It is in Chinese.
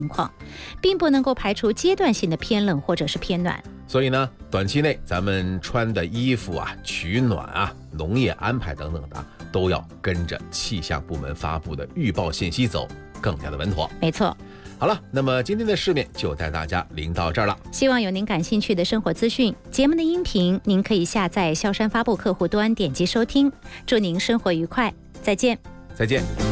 情况，并不能够排除阶段性的偏冷或者是偏暖。 所以呢，短期内咱们穿的衣服啊、取暖啊、农业安排等等的，都要跟着气象部门发布的预报信息走，更加的稳妥。 没错。 好了，那么今天的市面就带大家领到这儿了。 希望有您感兴趣的生活资讯，节目的音频您可以下载萧山发布客户端点击收听。祝您生活愉快，再见。 再见。